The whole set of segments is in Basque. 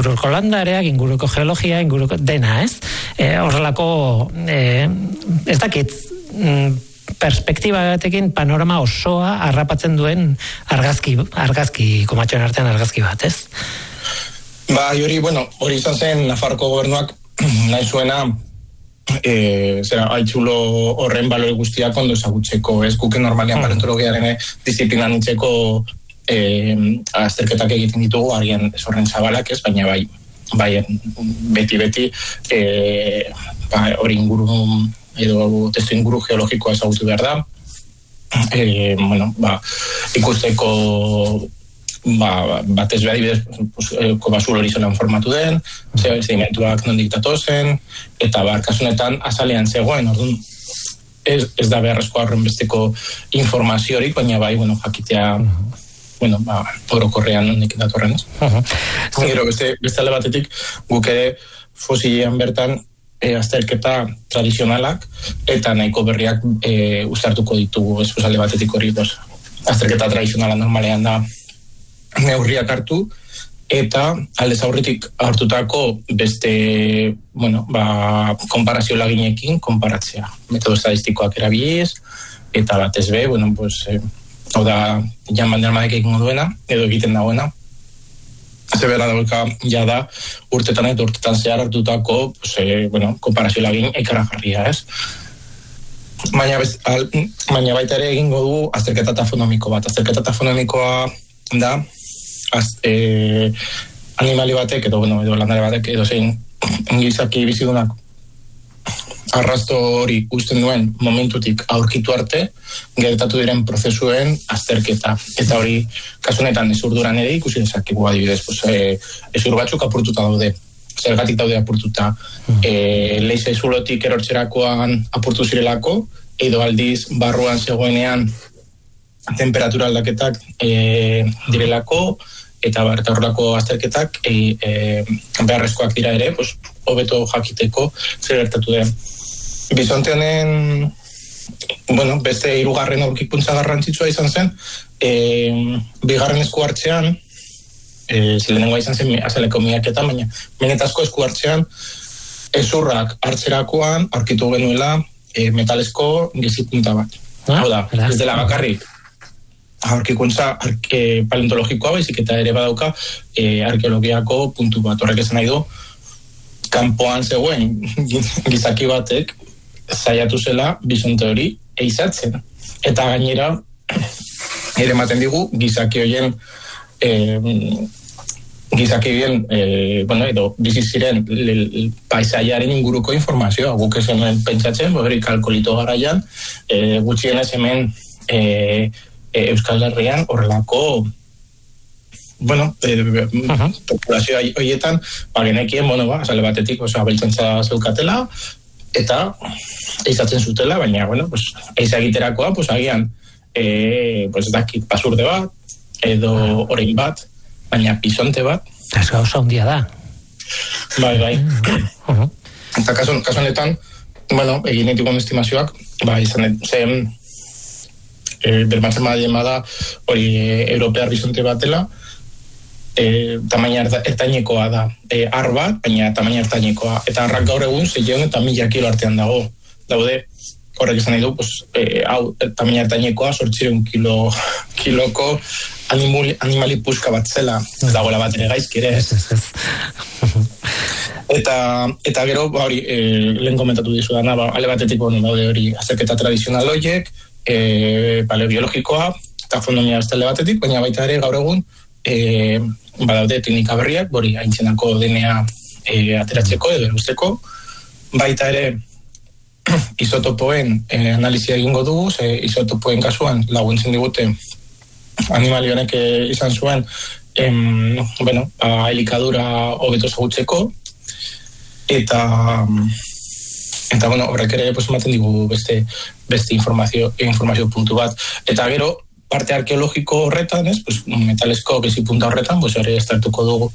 inguruko landareak, inguruko geologia, inguruko dena, ez? Horrelako, ez dakit, perspektiba batekin panorama osoa harrapatzen duen argazki komatxoen artean argazki bat, ez? Hori izan zen Nafarroko gobernuak nahi zuena haitzulo horren balore guztiak ondo ezagutzeko, ez guke normalian paleontologiaren disiplina nintzeko azterketak egiten ditugu, agian ez horren zabalak, ez, baina bai beti hori inguru edo testu inguru geologikoa ezagutu behar da. Ikusteko batez behar adibidez kobazul hori zelan formatu den, sedimentuak nondik datozen, eta kasunetan azalean zegoen, orduan ez da beharrezko horren besteko informaziorik, baina bai, jakitea orokorrean nondik datorren, ez? Gero, beste alde batetik, guk ere fosilean bertan azterketa tradizionalak eta nahiko berriak uztartuko ditugu, ez alde batetik hori, azterketa tradizionala normalean da neurriak hartu, eta aldez aurretik hartutako beste, konparazio laginekin konparatzea. Metodo estadistikoak erabiliz, eta batez be, hau da, Jan van der Maek egingo duena, edo egiten dagoena, zebera dauka jada urtetan eta urtetan zehar hartutako konparazio lagin ekaragarria, ez? Baina baita ere egingo du azterketa tafonomiko bat. Azterketa tafonomikoa da animali batek edo landare batek edo zein gizaki bizidunak arrasto hori usten duen momentutik aurkitu arte gertatu diren prozesuen azterketa. Eta hori kasunetan ezurduran ere ikusi dezakigu adibidez. Ezur batzuk apurtuta daude. Zergatik daude apurtuta. Leize zulotik erortzerakoan apurtu zirelako, edo aldiz barruan zegoenean temperatura aldaketak direlako, eta horrelako azterketak beharrezkoak dira ere, hobeto jakiteko zer gertatu den. Bisonte honen, beste hirugarren aurkikuntza garrantzitsua izan zen, bigarren esku hartzean, lehenengoa izan zen azaleko miaketa, baina benetazko esku hartzean, ezurrak hartzerakoan aurkitu genuela metalesko gizipunta bat. Hau da, ez dela bakarrik aurkikuntza paleontologikoa baizik eta ere badauka arkeologiako puntu bat. Horrek esan nahi du, kanpoan zegoen gizaki batek saiatu zela bisonte hori eizatzen. Eta gainera ere ematen digu gizaki horien edo bizi ziren paisaiaren inguruko informazioa. Guk ezen pentsatzen, hori kalkolito garaian, gutxienez hemen Euskal Herrian horrelako populazioa horietan genekien, azale batetik abeltzantza zeukatela eta eizatzen zutela, baina eizagiterakoa agian pasurde bat edo orain bat, baina bisonte bat. Ez gauza handia da. Bai. Eta kasu honetan, egin ditugun estimazioak, izan zen bermatzen da hori europear bisonte batela, tamaina ertainekoa da ar bat, baina tamaina ertainekoa. Eta arrak gaur egun 600 eta 1000 kilo artean daude. Horrek esan nahi du, tamaina ertainekoa 800 kiloko animali puska bat zela. Ez dagoela bat ere gaizki ere. Eta gero, lehen komentatu dizudana, ale batetik daude hori azterketa tradizional horiek, paleobiologikoa, tafonomia estale batetik, baina baita ere gaur egun badaude teknika berriak, hori aintzenako DNA ateratzeko edo erusteko, baita ere isotopoen analizia egingo dugu, isotopoen kasuan laguntzen digute animali honek izan zuen elikadura hobeto ezagutzeko, eta horrek ere ematen digu beste informazio puntu bat. Eta gero, parte arkeologiko horretan, metalesko gizipunta horretan, ere estartuko dugu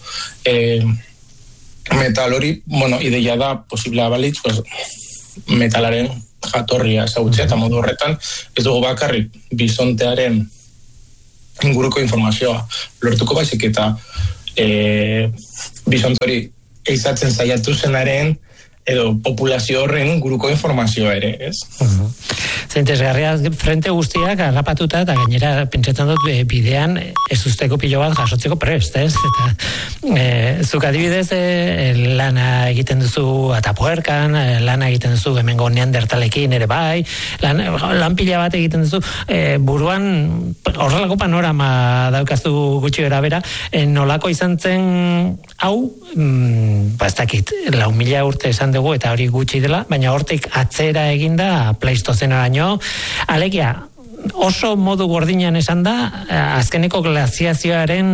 metal hori, ideia da, posiblea balitz, metalaren jatorria ezagutzea, eta modu horretan, ez dugu bakarrik bisontearen inguruko informazioa lortuko baizik, eta bisontzori eizatzen saiatu zenaren edo populazio horren guruko informazioa ere, ez? Zentesgarria frente guztiak harrapatuta eta gainera pentsatzen dut bidean ez usteko pilo bat jasotzeko prest, ez? Eta zuk adibidez lana egiten duzu Atapuerkan, lana egiten duzu hemengo Neandertalekin ere bai, lan pila bat egiten duzu buruan horrelako panorama daukazu gutxi gara bera, nolako izan zen hau, ez dakit, 4.000 urte esan dugu eta hori gutxi dela, baina hortik atzera eginda Pleistozenaraino, alegia oso modu gordinean esan da azkeneko glaziazioaren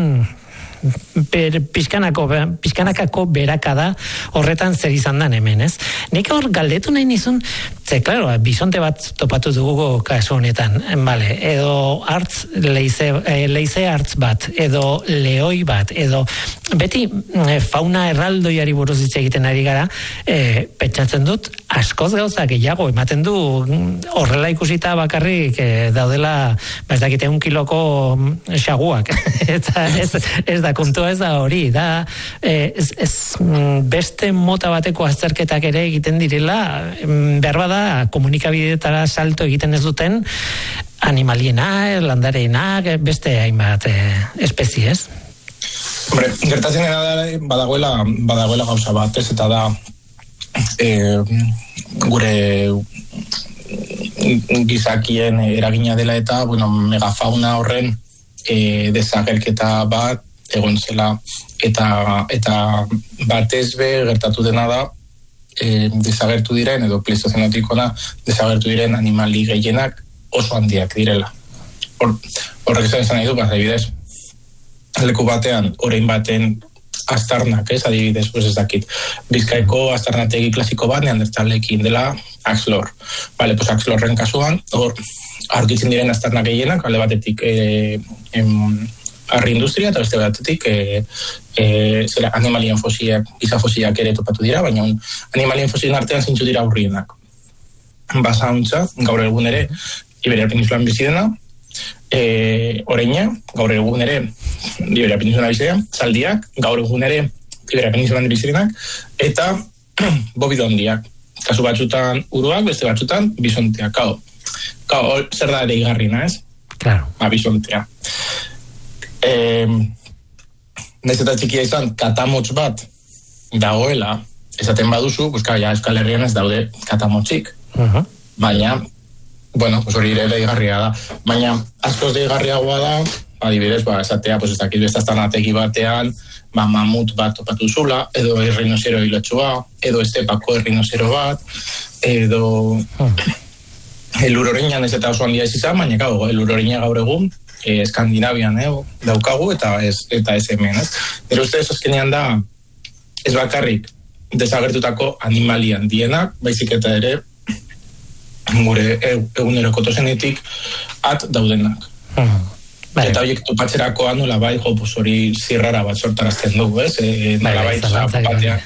pixkanakako berakada horretan zer izan dan hemen, ez? Nik hor galdetu nahi nizun, ze, klaro, bisonte bat topatu dugu kasu honetan, bale, edo leize hartz bat, edo leoi bat, edo beti fauna erraldoiari buruz hitz egiten ari gara, pentsatzen dut, askoz gauza gehiago, ematen du horrela ikusita bakarrik daudela, ez dakite 1 kiloko xaguak, eta ez da kontua ez da hori, da beste mota bateko azterketak ere egiten direla, behar bada komunikabideetara salto egiten ez duten animalienak, landarenak, beste hainbat espeziez. Hombre, gertatzen da badagoela gauza bat, ez, eta da gure gizakien eragina dela eta, bueno, megafauna horren desagerketa bat egon zela eta batez be gertatu dena da desagertu diren edo pleistozenotikona desagertu diren animali gehienak oso handiak direla. Horrek esan nahi du, adibidez, leku batean, orain baten aztarnak, ez, adibidez, pues ez dakit. Bizkaiko aztarnategi klasiko bat Neandertalekin dela Axlor. Vale, pues Axlorren kasuan, hor aurkitzen diren aztarnak gehienak, alde batetik arri industria, eta beste batetik zera animalien fosiak, giza fosiak ere topatu dira, baina animalien fosien artean zintzu dira aurrienak. Basauntza, gaur egun ere, Iberia Peninsulan bizi dena, oreina, gaur egun ere, Iberia Peninsulan bizi dena, zaldiak, gaur egun ere, Iberia Peninsulan bizi denak, eta bobidondiak. Kasu batzutan uruak, beste batzutan bisonteak. Kao, zer da ere igarrina, ez? Claro. Bisontea. Naiz eta txikia izan, katamotz bat dagoela, esaten baduzu, ja, Euskal Herrian ez daude katamotzik. Baina, bueno, hori ere deigarria da. Baina, askoz deigarriagoa da, adibidez, esatea, ez dakit bestaztanategi batean, mamut bat topatu zula, edo errinozero hilotxua, edo estepako errinozero bat, edo elur-oreinan ez eta oso handia ez izan, baina elur-oreina gaur egun, Eskandinavian daukagu eta ez hemen, ez? Nire ustez azkenean da ez bakarrik desagertutako animalian dienak, baizik eta ere gure egunerokotozenetik at daudenak. Eta horiek topatzerakoan nola bai, hori zirrara bat sortarazten dugu, ez? Nola bai, batean.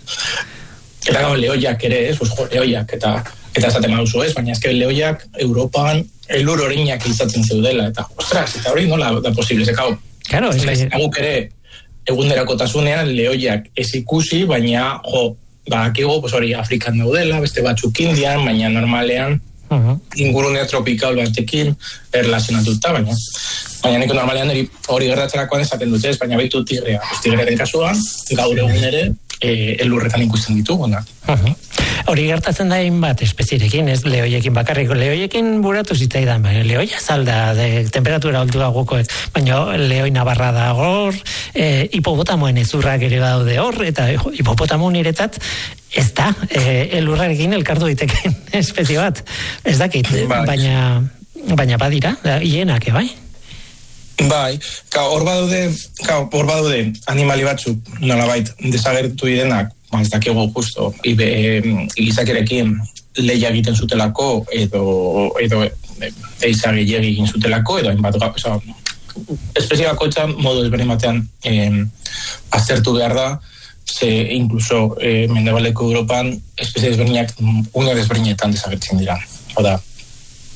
Eta gau, lehoiak ere, ez? Lehoiak eta esaten baduzu, ez? Baina ezke lehoiak Europan elur oreinak izatzen zeudela, eta ostras, eta hori nola da posible, zekau. Claro, guk ere egunerakotasunean lehoiak ez ikusi, baina badakigu, hori Afrikan daudela, beste batzuk Indian, baina normalean ingurune tropikal batekin erlazionatuta, baina niko normalean hori gertatzerakoan esaten dute, baina baitu tigrea. Tigrearen kasuan, gaur egun ere elurretan ikusten dituguna. Hori gertatzen da hainbat espezierekin, ez lehoiekin bakarrik. Lehoiekin buratu zitzaidan, lehoia zalda, temperatura altuagokoek, baina lehoi nabarra da hor, hipopotamoen ezurrak ere daude hor, eta hipopotamo niretzat ez da, elurrarekin elkartu diteken espezie bat. Ez dakit, baina badira, hienak, bai? Bai, hor badaude animali batzuk nolabait desagertu direnak, ez dakigu justo, gizakerekin lehia egiten zutelako, edo eiza gehiagi egin zutelako, edo hainbat espezie bakoitzan modu ezberdin batean aztertu behar da, ze incluso mendebaleko Europan espezie ezberdinak une ezberdinetan desagertzen dira. Oda,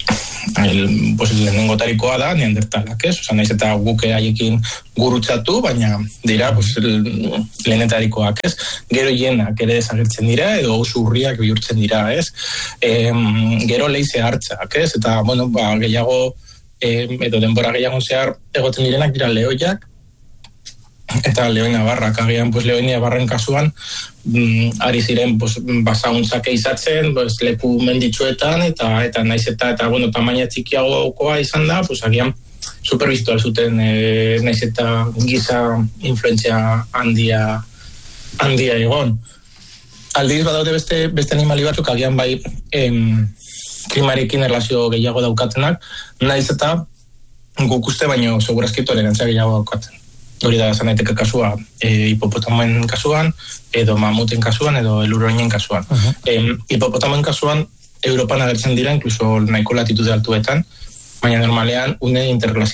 lehenengotarikoa da neandertalak, ez? Osa, naiz eta guk haiekin gurutzatu, baina dira lehenetarikoak, ez? Gero hienak ere desagertzen dira, edo oso urriak bihurtzen dira, ez? Gero leize hartzak, ez? Eta, bueno, gehiago, edo denbora gehiago zehar egoten direnak dira lehoiak, eta lehoin abarrak, agian lehoin abarren kasuan, ari ziren basauntzak eizatzen, leku menditsuetan, eta naiz eta bueno, tamaina txikiagokoa izan da, agian superbistual zuten naiz eta giza influentzia handia egon. Aldiz badaude beste animali batzuk, agian bai klimarekin erlazio gehiago daukatenak, naiz eta guk uste baino segurazki tolerantzia gehiago daukaten. Hori da esan daiteke kasua hipopotamoen kasuan, edo mamuten kasuan, edo eluroinen kasuan. Hipopotamoen kasuan, Europan agertzen dira, incluso nahiko latitude altuetan, baina normalean une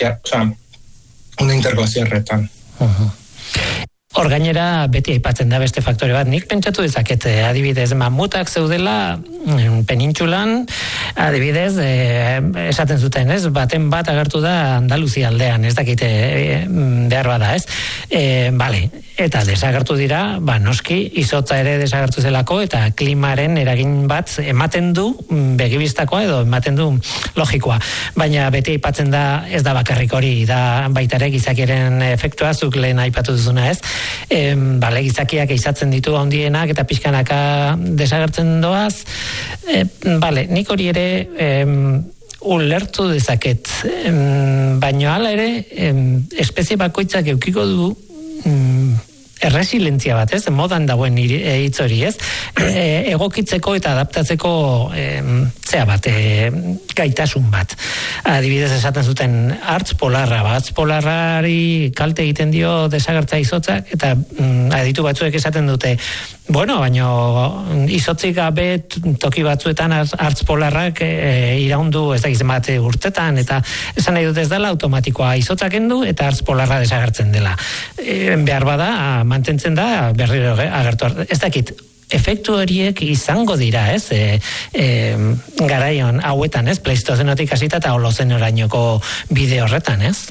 interglasiarretan. Hor gainera beti aipatzen da beste faktore bat, nik pentsatu dezaket, adibidez, mamutak zeudela penintsulan, adibidez, esaten zuten, ez? Baten bat agertu da Andaluzia aldean, ez dakite behar bada, ez? Bale, eta desagertu dira, noski, izotza ere desagertu zelako, eta klimaren eragin bat ematen du begibistakoa edo ematen du logikoa. Baina beti aipatzen da, ez da bakarrik hori, da baita ere gizakiaren efektua, zuk lehen aipatu duzuna, ez? Gizakiak eizatzen ditu handienak eta pixkanaka desagertzen doaz. Nik hori ere ulertu dezaket. Baina hala ere, espezie bakoitzak eukiko du erresilientzia bat, ez? Modan dagoen hitz hori, ez? Egokitzeko eta adaptatzeko zea bat, gaitasun bat. Adibidez esaten zuten hartz polarra, hartz polarrari kalte egiten dio desagertza izotzak, eta aditu batzuek esaten dute, bueno, baino izotzik gabe toki batzuetan hartz polarrak iraundu ez dakiz bat urtetan, eta esan nahi dut ez dela automatikoa, izotzak kendu eta hartz polarra desagertzen dela. Behar bada, mantentzen da berriro agertu. Ez dakit, efektu horiek izango dira, ez? Garaion hauetan, ez? Pleistozenotik hasita eta holozenorainoko bide horretan, ez?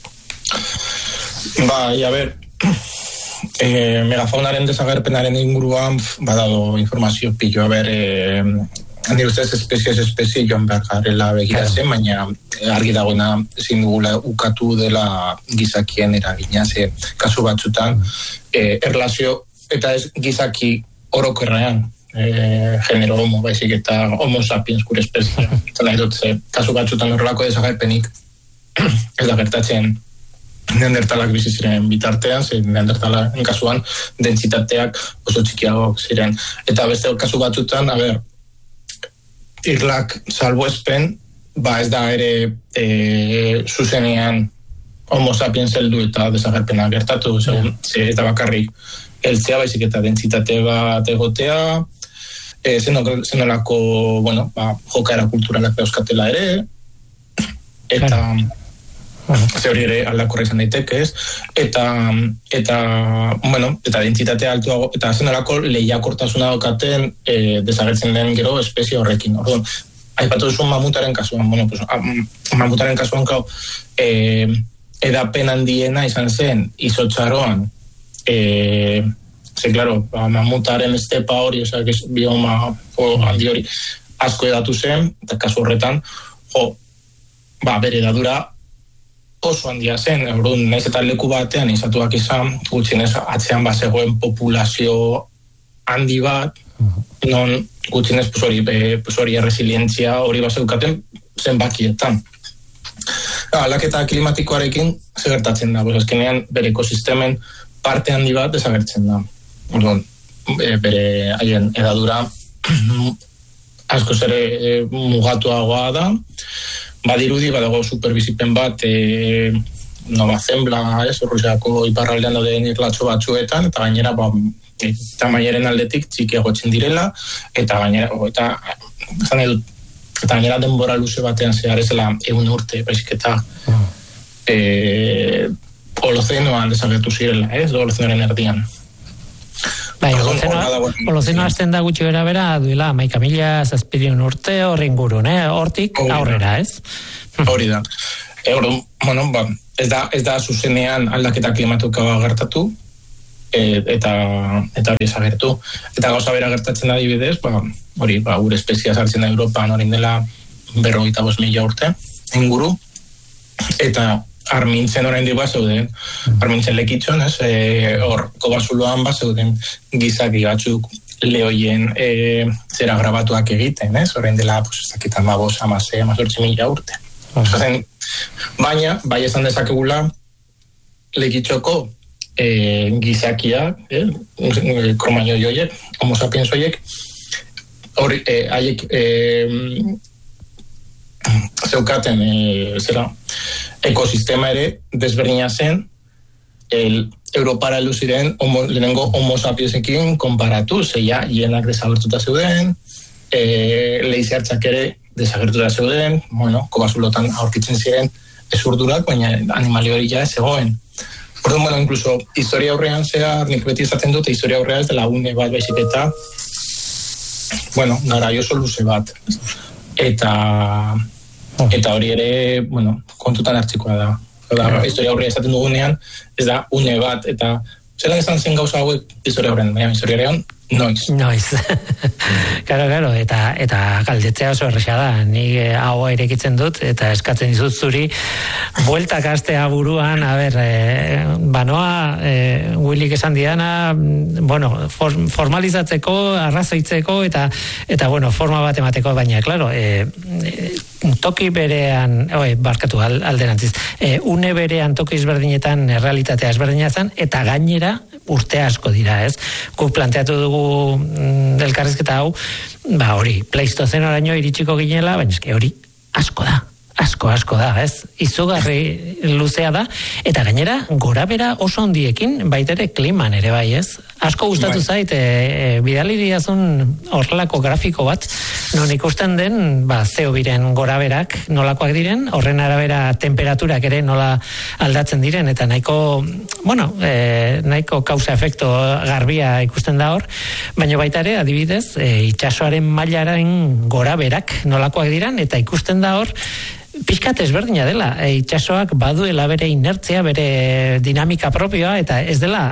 A ber, megafaunaren desagerpenaren inguruan badago informazio pillo, a ber, nire ustez espezie joan behar garela begiratzen, baina argi dagoena ezin dugula ukatu dela gizakien eragina, ze kasu batzutan erlazio eta ez gizaki orokorrean genero homo, baizik eta homo sapiens gure espezie. Nahi dut, kasu batzutan horrelako desagerpenik ez da gertatzen neandertalak bizi ziren bitartean, ze neandertalaren kasuan dentsitateak oso txikiagoak ziren. Eta beste kasu batzutan, a ber, irlak salbuespen, ez da ere zuzenean homo sapiens heldu eta desagerpena gertatu, ez da bakarrik heltzea, baizik eta dentsitate bat egotea, zenolako, jokaera kulturalak dauzkatela ere, eta ze hori ere aldakorra izan daiteke, ez? Eta dentsitate altuago, eta zenolako lehiakortasuna daukaten desagertzen den gero espezie horrekin. Orduan, aipatu duzu mamutaren kasuan, mamutaren kasuan edapen handiena izan zen izotzaroan, claro, mamutaren estepa hori, bioma handi hori asko edatu zen, eta kasu horretan, bere edadura oso handia zen, naiz eta leku batean izatuak izan, gutxinez atzean bazegoen populazio handi bat, non gutxinez hori resilientzia hori bazeukaten zenbakietan. Aldaketa klimatikoarekin segertatzen da, azkenean bere ekosistemen parte handi bat desagertzen da. Bere haien edadura askoz ere mugatuagoa da, badirudi badago superbizipen bat Nova Zembla, Rusiako iparraldean dauden irlatxo batzuetan, eta gainera tamaiaren aldetik txikiagotzen direla, eta gainera denbora luze batean zehar ezela 100 urte, baizik eta holozenoan desagertu zirela, holozenoaren erdian. Bai, holozenoa azten da gutxi bera duela 11.000 urte hor ingurun, hortik aurrera, ez? Hori da. Bueno, ez da zuzenean aldaketa klimatikoa gertatu, eta hori esagertu. Eta gauza bera gertatzen da adibidez, hori, gure espezia sartzen da Europan orain dela 45.000 urte inguru, eta armintzen orain diba zeuden, armintzen lekitxon, hor, kobazuloan zeuden gizaki batzuk lehoien zera grabatuak egiten, orain dela, ez dakit 18.000 urte. Baina, bai esan dezakegula, lekitxoko gizakiak, kromaino joiek, homo sapiens joiek, haiek zeukaten ekosistema ere desberdina zen Europara heldu ziren lehenengo homo sapiensekin konparatu, zeia hienak desagertuta zeuden, leizeartzak ere desagertuta zeuden, kobazulotan aurkitzen ziren ezurdurak, baina animali hori ja ez zegoen. Orduan, incluso historia aurrean zehar, nik beti izaten dute, historia aurrean ez dela une bat baizik eta, garai oso luze bat. Eta hori ere, kontutan hartzikoa da. Historia aurrean izaten dugunean, ez da une bat, eta zelan izan zen gauza hauek historia aurrean, historia aurrean, noiz. Claro, eta galdetzea oso erresa da. Ni hau irekitzen dut, eta eskatzen dizut zuri, bueltak astea buruan, banoa, Willik esan diana, formalizatzeko, arrazoitzeko, eta forma bat emateko, baina, claro, toki berean, barkatu alderantziz, une berean toki ezberdinetan realitatea ezberdina zen, eta gainera urte asko dira, ez? Guk planteatu dugu elkarrizketa hau, hori, Pleistozenoraino iritsiko ginela, baina eske hori asko da, ez? Izugarri luzea da, eta gainera gorabera oso handiekin baitere kliman ere bai, ez? Asko gustatu zait, bidali diazun horrelako grafiko bat, non ikusten den, CO2-ren goraberak nolakoak diren, horren arabera temperaturak ere nola aldatzen diren, eta nahiko kausa efekto garbia ikusten da hor, baina baita ere, adibidez, itsasoaren mailaren goraberak nolakoak diren, eta ikusten da hor, pixkat ezberdina dela, itsasoak baduela bere inertzia, bere dinamika propioa, eta ez dela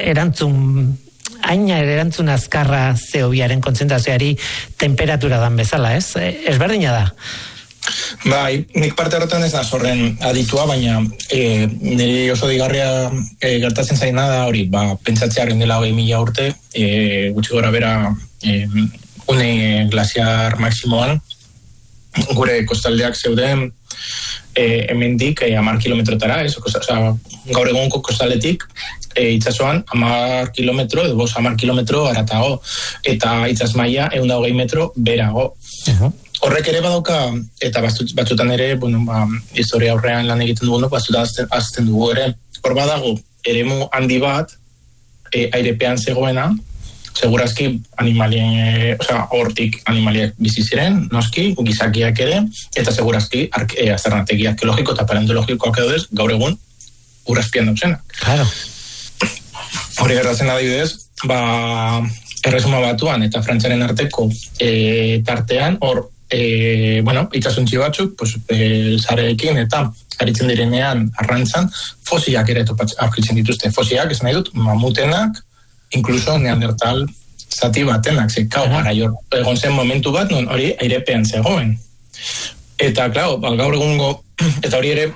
erantzun azkarra CO2-aren kontzentrazioari temperatura dan bezala, ez? Ezberdina da. Bai, nik parte horretan ez da zorren aditua, baina niri oso digarria gertatzen zaina da hori, pentsatzearen dela 20.000 urte, gutxi gora bera une glaziar maksimoan, gure kostaldeak zeuden hemendik 10 kilometrotara, gaur egungo kostaldetik itsasoan 10 kilometro edo 10 kilometro haratago, eta itsas maila 120 metro berago. Horrek ere badauka, eta batzutan ere, historia aurrean lan egiten dugu, batzutan azten dugu ere, hor badago, eremu handi bat, airepean zegoena, segurazki hortik animaliak bizi ziren, noski, gizakiak ere, eta segurazki azernategi arkeologiko eta paleontologikoak edo gaur egun urrazpian dauzenak. Claro. Hori gertatzen adibidez, Erresuma Batuan eta Frantziaren arteko tartean, hor, itxasuntzi batzuk, zareekin eta aritzen direnean arrantzan, fosilak ere aurkitzen dituzte. Fosilak, ez nahi dut, mamutenak, inkluso neandertal zati batenak, egon zen momentu bat, non hori airepean zegoen. Eta, gaur egungo, eta hori ere,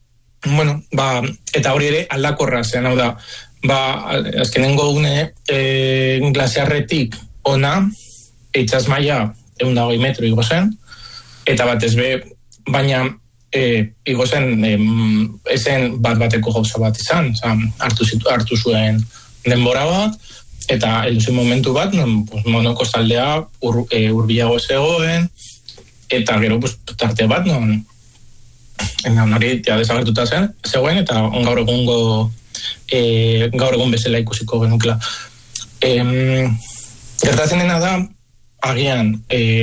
eta hori ere aldakorra zen, hau da, azkenengo une glaziarretik ona, itsas maila 120 metro igo zen, eta batez baina igo zen ezen bateko gauza bat izan, hartu zuen denbora bat, eta heldu momentu bat, monokostaldea hurbilago zegoen, eta gero tarte bat, hori desagertuta zegoen, eta gaur egun bezala ikusiko genukela. Gertatzen dena da, agian,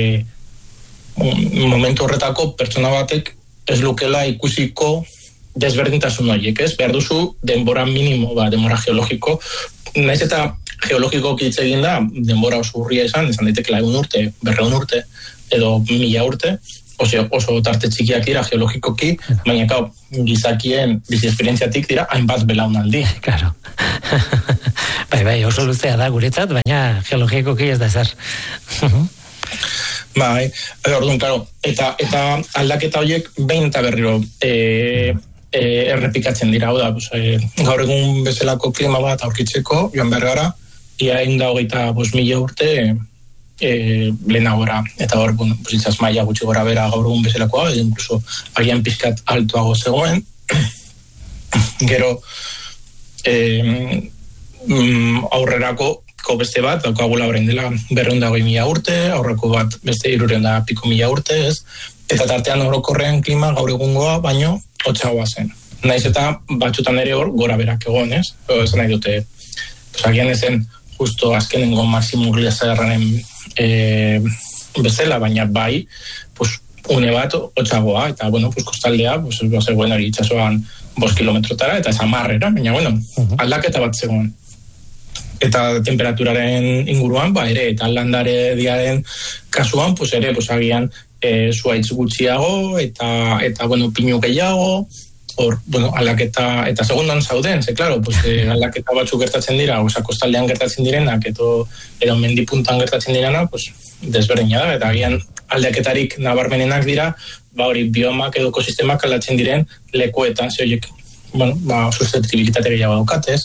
momentu horretako pertsona batek ez lukela ikusiko desberdintasun horiek, ez? Behar duzu denbora minimo, denbora geologiko, naiz eta geologikoki hitz egin da, denbora oso urria izan daiteke 100 urte, 200 urte, edo 1000 urte, oso tarte txikiak dira geologikoki, baina gizakien bizi esperientziatik dira hainbat belaunaldi. Claro. Bai, oso luzea da guretzat, baina geologikoki ez da zer. Bai, orduan, claro, eta aldaketa horiek behin eta berriro errepikatzen dira, hau da, gaur egun bezalako klima bat aurkitzeko, joan behar gara, ia 125.000 urte lehenagora, eta hor, itzaz maila gutxi gora bera gaur egun bezalakoa, incluso agian pizkat altuago zegoen, gero aurrerako beste bat, daukagula orain dela 220.000 urte, aurreko bat beste 300.000 urte, ez? Eta tartean orokorrean klima gaur egungoa, baino hotzagoa zen. Naiz eta batzutan ere hor gora berak egon, ez? Ez nahi dute, agian ezen justo azkenengo Maximum Glaciarraren bezala, baina bai, une bat hotzagoa, eta, kostaldea, zegoen hori itxasoan 5 kilometrotara, eta zamarrera, baina, aldaketa bat zegoen. Eta temperaturaren inguruan, ere, eta landare diaren kasuan, ere, agian zuaitz gutxiago, eta pinu gehiago, aldaketa, eta segundan zauden, klaro, aldaketa batzuk gertatzen dira, kostaldean gertatzen direnak, edo mendipuntan gertatzen direna, desberdina da, eta agian aldaketarik nabarmenenak dira, hori biomak edo ekosistemak aldatzen diren lekuetan, ze horiek, susceptibilitate gehiago daukatez.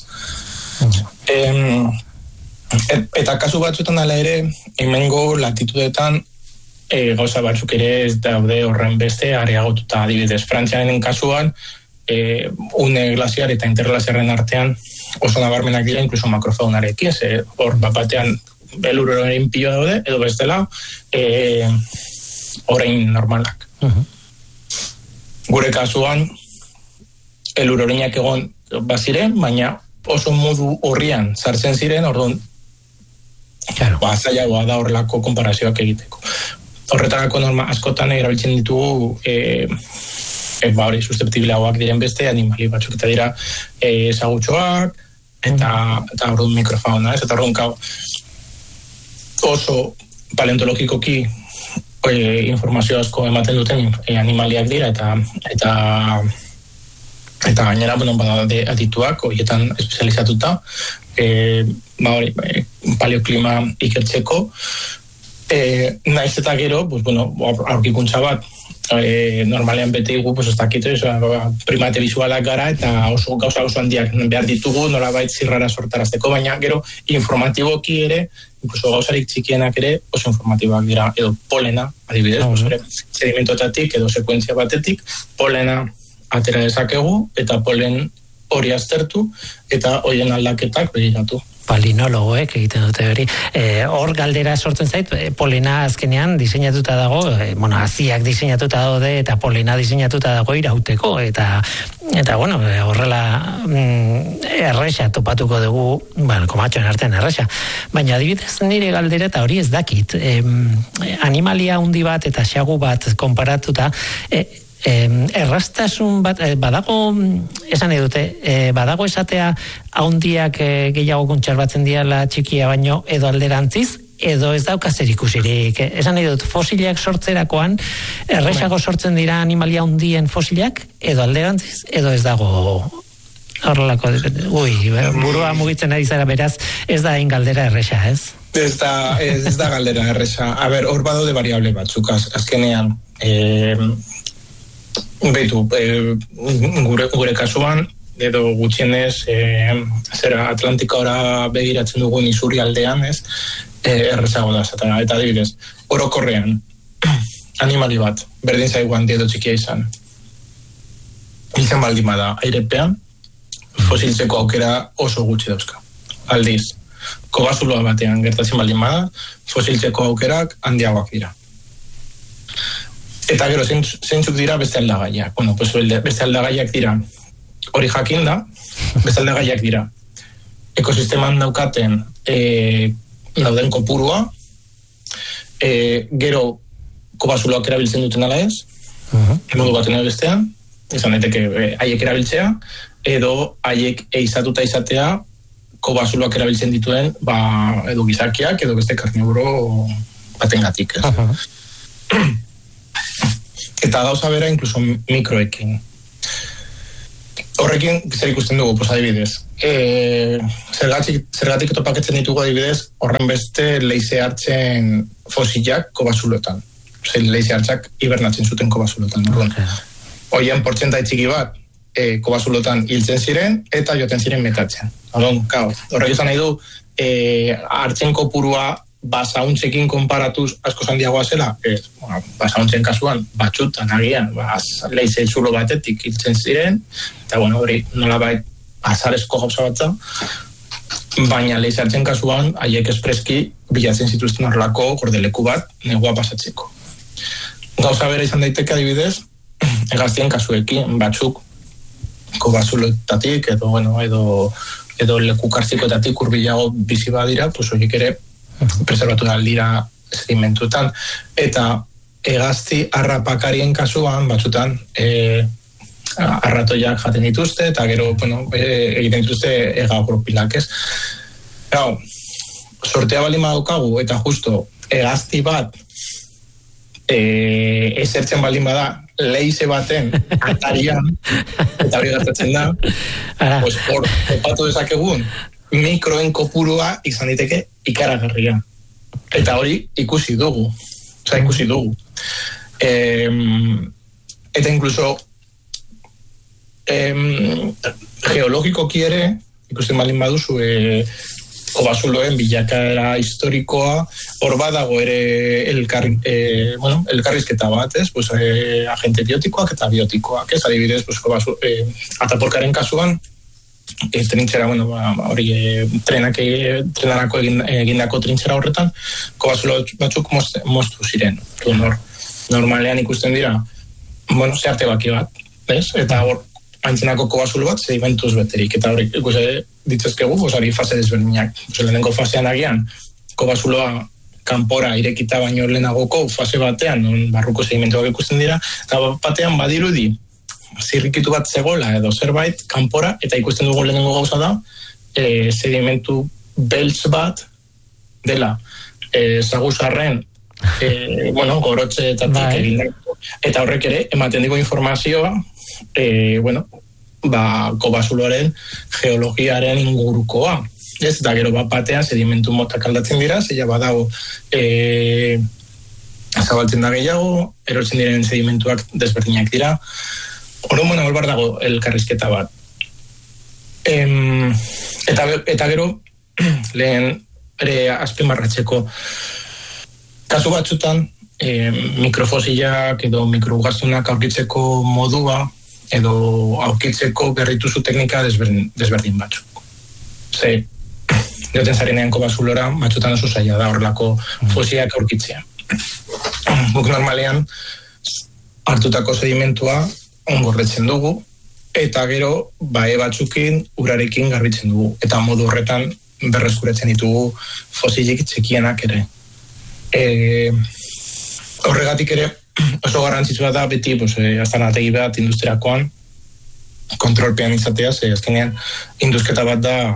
Eta kasu batzuetan ala ere, hemengo latitudetan gauza batzuk ere ez daude horren beste areagotuta, adibidez, Frantziaren kasuan, une glaziar eta interglaziarren artean oso nabarmenak dira, inkluso makrofaunarekin, hor batean beluroren pilo daude, edo bestela orain normalak. Gure kasuan elurorinak egon baziren, baina oso modu horrian sartzen ziren, orduan zailagoa da horrelako konparazioak egiteko. Horretarako norma askotan erabiltzen ditugu susceptibleagoak diren beste animali batzuk, eta dira ezagutxoak, eta orduan mikrofauna, eta orduan oso paleontologikoki informazio asko ematen duten animaliak dira, eta gainera, adituak, horietan espezializatuta, paleoklima ikertzeko, naiz eta gero, aurkikuntza bat, normalean bete igu, ez dakit, primate visualak gara, eta gauza oso handiak behar ditugu, nolabait zirrara sortarazteko, baina gero informatiboki ere, incluso gauzarik txikienak ere, oso informatiboak dira, edo polena, adibidez, sedimentoetatik edo sekuentzia batetik, polena atera dezakegu, eta polen hori aztertu, eta horien aldaketak begiratu. Palinologoek egiten dute hori. Hor galdera sortzen zait, polena azkenean diseinatuta dago, haziak diseinatuta daude, eta polena diseinatuta dago irauteko, eta horrela erresa topatuko dugu, komatxoen artean erresa. Baina adibidez nire galdera eta hori ez dakit. Animalia handi bat eta xagu bat konparatuta, errastasun bat, badago, esan edute, badago esatea haundiak gehiago kontserbatzen diala txikia baino, edo alderantziz, edo ez dauka zer ikusirik. Esan edut, fosilak sortzerakoan, erresago sortzen dira animalia hundien fosilak, edo alderantziz, edo ez dago horrelako, burua mugitzen ari zara, beraz, ez da hain galdera erresa, ez? Ez da galdera erresa. A ber, hor badaude variable batzuk, azkenean, behitu, gure kasuan, edo gutxienez, Atlantikora begiratzen dugun Isuri aldean, errezago da, eta adibidez, orokorrean, animali bat, berdin zaiguan edo txikia izan, hiltzen baldima da airepean, fosiltzeko aukera oso gutxi dauzka. Aldiz, kobazuloa batean gertatzen baldima da, fosiltzeko aukerak handiagoak dira. Eta gero, zeintzuk dira beste aldagaiak. Beste aldagaiak dira, hori jakin da, beste aldagaiak dira. Ekosisteman daukaten dauden kopurua, gero kobazuloak erabiltzen duten ala ez, modu baten edo bestean, izan daiteke haiek erabiltzea, edo haiek eizatuta izatea kobasuloak erabiltzen dituen, edo gizakiak, edo beste karniboro batengatik, ez. Eta gauza bera, inkluso mikroekin. Horrekin, zer ikusten dugu, pues adibidez. Zergatik topaketzen ditugu adibidez, horren beste leize hartzen fosilak kobasulotan. Leize hartzak hibernatzen zuten kobasulotan. Hoien portzentai txiki bat, kobasulotan hiltzen ziren, eta joten ziren metatzen. Horrek izan nahi du, hartzen kopurua basauntzekin konparatuz asko handiagoa zela, basauntzen kasuan, batxutan agian, leize zulo batetik hiltzen ziren, eta hori nolabait azarezko gauza batza, baina leize hartzen kasuan, haiek espreski bilatzen zituzten horrelako gordeleku bat negua pasatzeko. Gauza bera izan daiteke adibidez, hegaztien kasuekin, batzuk kobasulotatik edo leku kartzikoetatik hurbilago bizi badira, pues horiek ere preservatu dira sedimentuetan, eta hegazti harrapakarien kasuan batzutan arratoiak jaten dituzte, eta gero egiten dituzte egapropilak, ez? Sortea bali madaukagu, eta justo hegazti bat esertzen baldin bada leize baten atarian, eta hori gertatzen da, pues hor topatu dezakegun mikroen kopurua izan diteke ikaragarria. Eta hori ikusi dugu. Eta incluso geologikoki ere, ikusten baldin baduzu, kobasuloen bilakaera historikoa, hor badago ere elkarrizketa bat, ez? Pues, agente biotikoak eta biotikoak, ez? Adibidez, pues, ataporkaren kasuan, trintxera, trenarako egindako trintxera horretan, kobasulo batzuk moztu ziren. Normalean ikusten dira, zeharte baki bat, ez? Eta hor, antzenako kobasulo bat, sedimentuz beterik. Eta hori, ditzezkegu, hori fase desberdinak. Lehenengo fasean agian, kobasuloa kanpora irekita baino lehenagoko fase batean, barruko sedimentuak ikusten dira, eta batean badirudi, zirrikitu bat zegoela edo zerbait kanpora, eta ikusten dugu lehenengo gauza da, sedimentu beltz bat dela zaguzarren gorotxeetatik egindako. Eta horrek ere, ematen digu informazioa, kobasuloaren geologiaren ingurukoa. Ez, eta gero batean sedimentu motak aldatzen dira, zeia badago zabaltzen da gehiago, erotzen diren sedimentuak desberdinak dira. Hor bar dago elkarrizketa bat. Eta gero, lehen ere azpimarratzeko kasu batzutan, mikrofosilak edo mikrogaztunak aurkitzeko modua edo aurkitzeko berrituzu teknika desberdin batzuk. Joten zarenean kobasulora, batzutan oso zaila da horrelako fosilak aurkitzea. Guk normalean hartutako sedimentua ongordetzen dugu, eta gero batzukin urarekin garbitzen dugu. Eta modu horretan berreskuratzen ditugu fosilik txikienak ere. Horregatik ere oso garrantzitsua da beti aztarnategi bat industriakoan kontrolpean izatea, azkenean induzketa bat da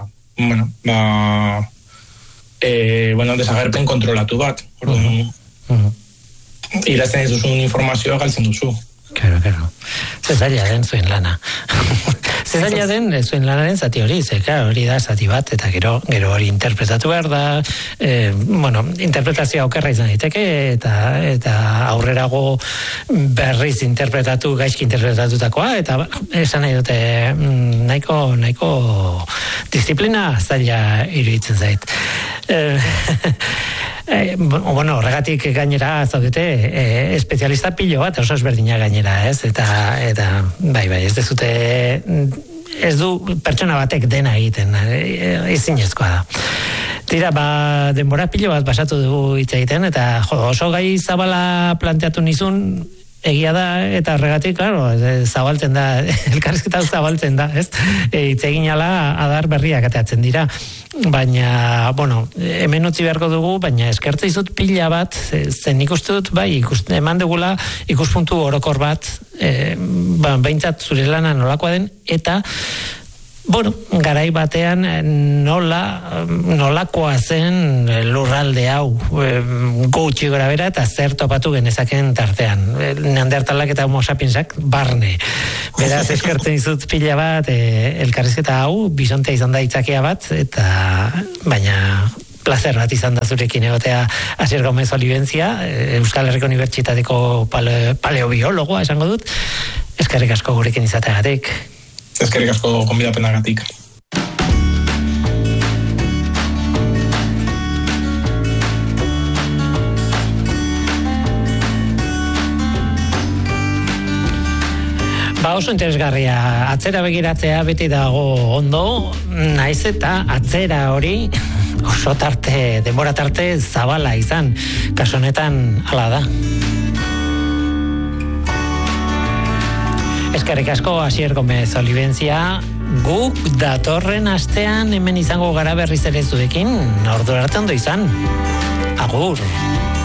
desagerpen kontrolatu bat. Irazten ez duzun informazioa galtzen duzu. Claro. Zaila den zuen lana. Zaila den zuen lanaren zati hori, hori da zati bat, eta gero hori interpretatu behar da, interpretazioa okerra izan daiteke, eta aurrerago berriz gaizki interpretatutakoa, eta esan nahi dute nahiko disiplina zaila iruditzen zait. Horregatik gainera zaudete espezialista pilo bat oso ezberdina gainera, ez? Eta bai, ez dezute, ez du pertsona batek dena egiten, ezinezkoa da. Tira, denbora pilo bat basatu dugu hitz egiten, eta oso gai zabala planteatu nizun, egia da, eta horregatik, zabaltzen da, elkarrizketa zabaltzen da, ez? Hitz egin ala adar berriak ateatzen dira. Baina, hemen utzi beharko dugu, baina eskertze izut pila bat, zen ikustut, eman dugula ikuspuntu orokor bat, behintzat zure lana nolakoa den, eta Bueno, garai batean nolakoa zen lurralde hau gutxi gora bera eta zer topatu genezaken tartean. Neandertalak eta homo sapiensak barne. Beraz, eskertzen dizut pila bat, elkarrizketa hau, bisontea izan da itzakia bat, eta baina placer bat izan da zurekin egotea Asier Gomez Olibentzia, Euskal Herriko Unibertsitateko paleobiologoa esango dut. Eskerrik asko gurekin izateagatik. Eskerrik asko gonbidapenagatik. Oso interesgarria, atzera begiratzea beti dago ondo, naiz eta atzera hori oso denbora tarte zabala izan, kasu honetan hala da. Eskerrik asko Asier Gomez Olibentzia, guk datorren astean hemen izango gara berriz ere zuekin, ordura arte ondo izan. Agur.